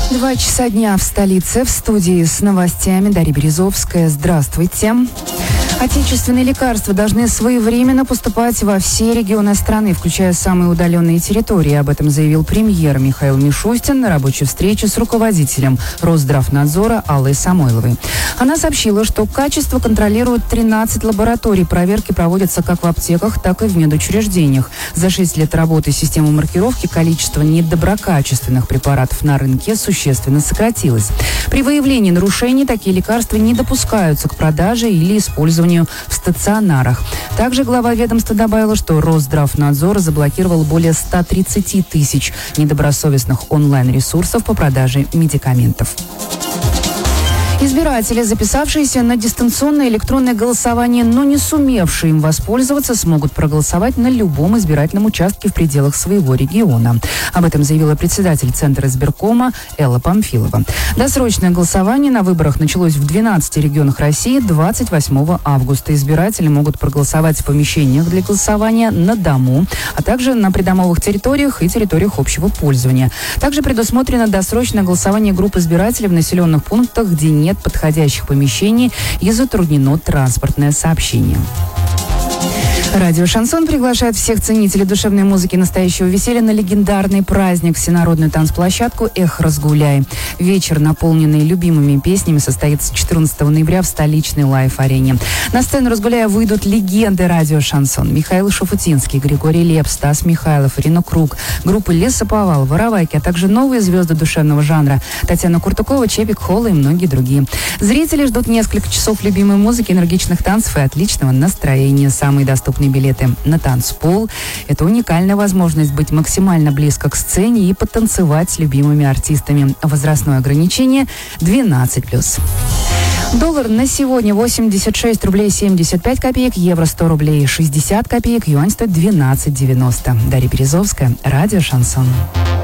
2 часа дня в столице. В студии с новостями Дарья Березовская. Здравствуйте. Отечественные лекарства должны своевременно поступать во все регионы страны, включая самые удаленные территории. Об этом заявил премьер Михаил Мишустин на рабочей встрече с руководителем Росздравнадзора Аллой Самойловой. Она сообщила, что качество контролируют 13 лабораторий. Проверки проводятся как в аптеках, так и в медучреждениях. За 6 лет работы системы маркировки количество недоброкачественных препаратов на рынке существенно сократилось. При выявлении нарушений такие лекарства не допускаются к продаже или использованию в стационарах. Также глава ведомства добавила, что Росздравнадзор заблокировал более 130 тысяч недобросовестных онлайн-ресурсов по продаже медикаментов. Избиратели, записавшиеся на дистанционное электронное голосование, но не сумевшие им воспользоваться, смогут проголосовать на любом избирательном участке в пределах своего региона. Об этом заявила председатель Центра избиркома Элла Памфилова. Досрочное голосование на выборах началось в 12 регионах России 28 августа. Избиратели могут проголосовать в помещениях для голосования, на дому, а также на придомовых территориях и территориях общего пользования. Также предусмотрено досрочное голосование групп избирателей в населенных пунктах, где нет подходящих помещений и затруднено транспортное сообщение. Радио «Шансон» приглашает всех ценителей душевной музыки и настоящего веселья на легендарный праздник, всенародную танцплощадку «Эх, разгуляй». Вечер, наполненный любимыми песнями, состоится 14 ноября в столичной лайв-арене. На сцену «Разгуляя» выйдут легенды радио «Шансон». Михаил Шафутинский, Григорий Лепс, Стас Михайлов, Ирина Круг, группы «Лесоповал», «Воровайки», а также новые звезды душевного жанра Татьяна Куртукова, Чепик Холла и многие другие. Зрители ждут несколько часов любимой музыки, энергичных танцев и отличного настроения. Самые доступные билеты на танцпол. Это уникальная возможность быть максимально близко к сцене и потанцевать с любимыми артистами. Возрастное ограничение 12+. Доллар на сегодня 86 рублей 75 копеек, евро 100 рублей 60 копеек, юань стоит 12,90. Дарья Березовская, радио «Шансон».